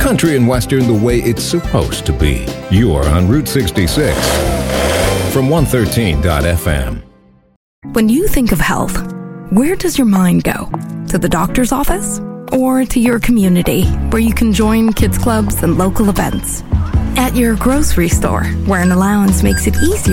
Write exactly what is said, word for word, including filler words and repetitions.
Country and Western the way it's supposed to be. You're on Route sixty-six from one thirteen dot F M. When you think of health, where does your mind go? To the doctor's office? Or to your community, where you can join kids clubs and local events? At your grocery store, where an allowance makes it easier